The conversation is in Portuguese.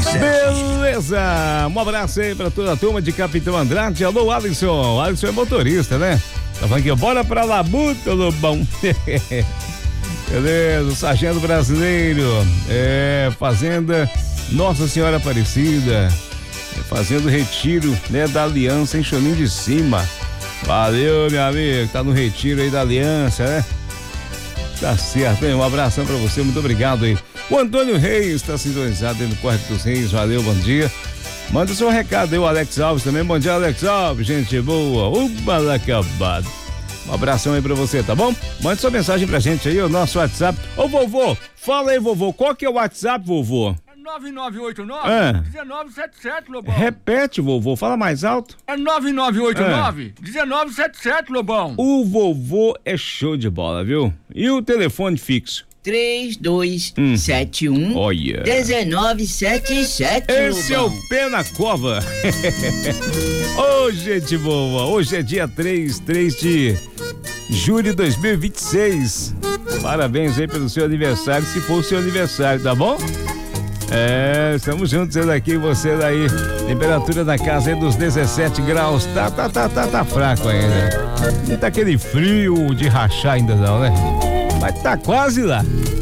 Beleza, um abraço aí pra toda a turma de Capitão Andrade. Alô, Alisson. Alisson é motorista, né? Tá falando aqui, bora pra Labuta, Lobão. Beleza, o Sargento Brasileiro, Fazenda Nossa Senhora Aparecida, fazendo retiro, né, da Aliança em Cholim de Cima. Valeu, meu amigo, tá no retiro aí da Aliança, né? Tá certo, hein? Um abração pra você, muito obrigado aí. O Antônio Reis tá sintonizado aí no Córrego dos Reis, valeu, bom dia. Manda o seu recado aí, o Alex Alves também, bom dia, Alex Alves, gente boa, acabado. Um abração aí pra você, tá bom? Mande sua mensagem pra gente aí, o nosso WhatsApp. Ô, vovô, fala aí, vovô, qual que é o WhatsApp, vovô? 9989-1977, Lobão. Repete, vovô, fala mais alto. É 9989-1977, Lobão. O vovô é show de bola, viu? E o telefone fixo? 3271 Olha. 1977. Esse é o Pé na Cova. Ô, gente boa, hoje é dia 3 de julho de 2026. Parabéns aí pelo seu aniversário, se for o seu aniversário, tá bom? Estamos juntos, eu daqui e você daí. Temperatura da casa aí dos 17 graus. Tá fraco ainda. Não tá aquele frio de rachar ainda não, né? Mas tá quase lá.